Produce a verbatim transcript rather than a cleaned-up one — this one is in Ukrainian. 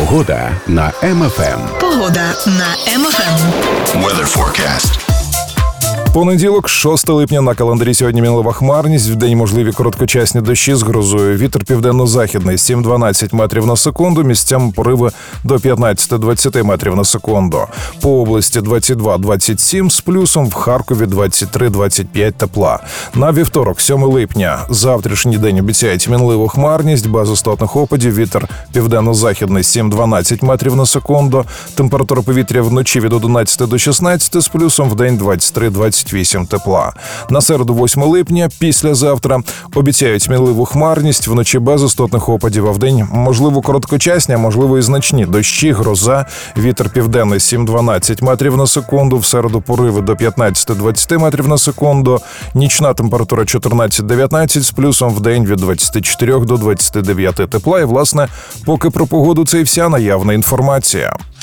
Погода на Ем Еф Ем. Погода на Ем Еф Ем. Weather forecast. Понеділок, шостого липня, на календарі сьогодні мінлива хмарність, вдень можливі короткочасні дощі з грозою. Вітер південно-західний сім-дванадцять метрів на секунду, місцями пориви до п'ятнадцять-двадцять метрів на секунду. По області двадцять два - двадцять сім з плюсом, в Харкові двадцять три - двадцять п'ять тепла. На вівторок, сьомого липня, завтрашній день обіцяють мінливу хмарність, без істотних опадів, вітер південно-західний сім-дванадцять метрів на секунду, температура повітря вночі від одинадцяти до шістнадцяти з плюсом, вдень двадцять три - двадцять вісім тепла. На середу, восьмого липня, післязавтра, обіцяють мінливу хмарність, вночі без істотних опадів, а вдень можливо короткочасні, а можливо і значні дощі, гроза, вітер південний сім-дванадцять метрів на секунду, в середу пориви до п'ятнадцять-двадцять метрів на секунду, нічна температура чотирнадцять-дев'ятнадцять з плюсом, вдень від двадцять чотири до двадцять дев'ять тепла. І, власне, поки про погоду це і вся наявна інформація.